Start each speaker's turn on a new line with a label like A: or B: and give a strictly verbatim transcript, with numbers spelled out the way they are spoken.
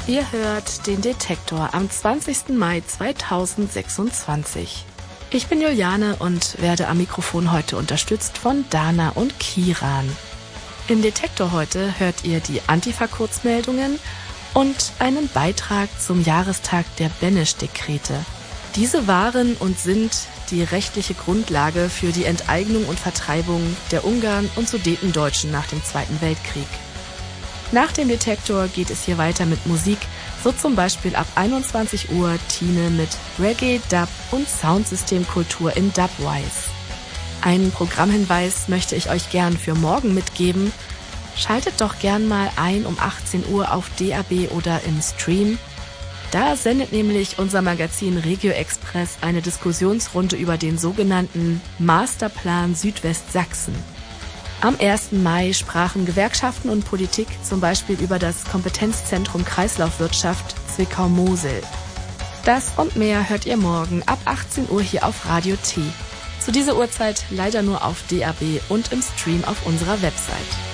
A: Ihr hört den Detektor am zwanzigsten Mai zweitausendsechsundzwanzig. Ich bin Juliane und werde am Mikrofon heute unterstützt von Dana und Kiran. Im Detektor heute hört ihr die Antifa-Kurzmeldungen und einen Beitrag zum Jahrestag der Benesch-Dekrete. Diese waren und sind die rechtliche Grundlage für die Enteignung und Vertreibung der Ungarn und Sudetendeutschen nach dem Zweiten Weltkrieg. Nach dem Detektor geht es hier weiter mit Musik, so zum Beispiel ab einundzwanzig Uhr Tine mit Reggae, Dub und Soundsystemkultur in Dubwise. Einen Programmhinweis möchte ich euch gern für morgen mitgeben. Schaltet doch gern mal ein um achtzehn Uhr auf D A B oder im Stream. Da sendet nämlich unser Magazin Regio Express eine Diskussionsrunde über den sogenannten Masterplan Südwestsachsen. Am ersten Mai sprachen Gewerkschaften und Politik zum Beispiel über das Kompetenzzentrum Kreislaufwirtschaft Zwickau-Mosel. Das und mehr hört ihr morgen ab achtzehn Uhr hier auf Radio T. Zu dieser Uhrzeit leider nur auf D A B und im Stream auf unserer Website.